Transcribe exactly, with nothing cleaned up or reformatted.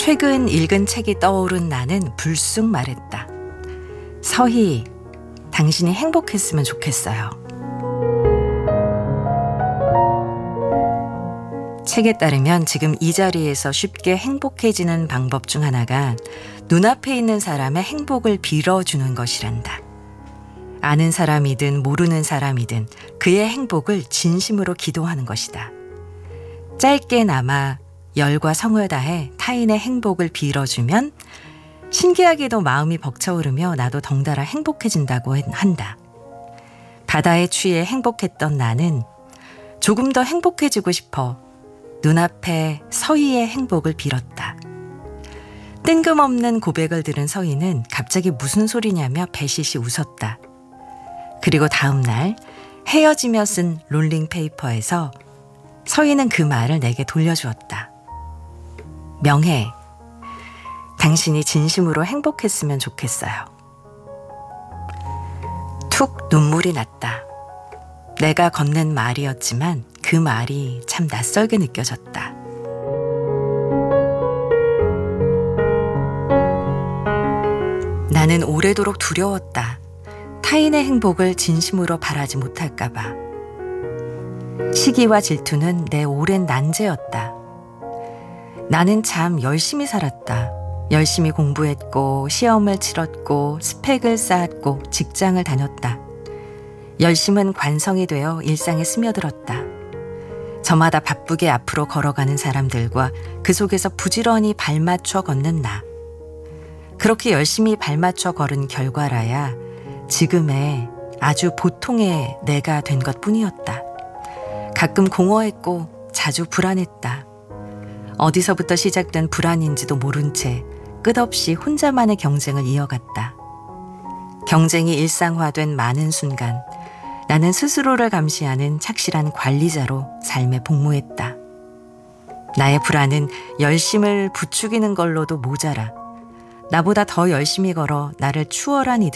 최근 읽은 책이 떠오른 나는 불쑥 말했다. 서희, 당신이 행복했으면 좋겠어요. 책에 따르면 지금 이 자리에서 쉽게 행복해지는 방법 중 하나가 눈앞에 있는 사람의 행복을 빌어주는 것이란다. 아는 사람이든 모르는 사람이든 그의 행복을 진심으로 기도하는 것이다. 짧게나마 열과 성을 다해 타인의 행복을 빌어주면 신기하게도 마음이 벅차오르며 나도 덩달아 행복해진다고 한다. 바다에 취해 행복했던 나는 조금 더 행복해지고 싶어 눈앞에 서희의 행복을 빌었다. 뜬금없는 고백을 들은 서희는 갑자기 무슨 소리냐며 배시시 웃었다. 그리고 다음 날 헤어지며 쓴 롤링페이퍼에서 서희는 그 말을 내게 돌려주었다. 명혜, 당신이 진심으로 행복했으면 좋겠어요. 툭 눈물이 났다. 내가 건넨 말이었지만 그 말이 참 낯설게 느껴졌다. 나는 오래도록 두려웠다. 타인의 행복을 진심으로 바라지 못할까봐. 시기와 질투는 내 오랜 난제였다. 나는 참 열심히 살았다. 열심히 공부했고 시험을 치렀고 스펙을 쌓았고 직장을 다녔다. 열심은 관성이 되어 일상에 스며들었다. 저마다 바쁘게 앞으로 걸어가는 사람들과 그 속에서 부지런히 발맞춰 걷는 나. 그렇게 열심히 발맞춰 걸은 결과라야 지금의 아주 보통의 내가 된 것뿐이었다. 가끔 공허했고 자주 불안했다. 어디서부터 시작된 불안인지도 모른 채 끝없이 혼자만의 경쟁을 이어갔다. 경쟁이 일상화된 많은 순간 나는 스스로를 감시하는 착실한 관리자로 삶에 복무했다. 나의 불안은 열심을 부추기는 걸로도 모자라 나보다 더 열심히 걸어 나를 추월한 이들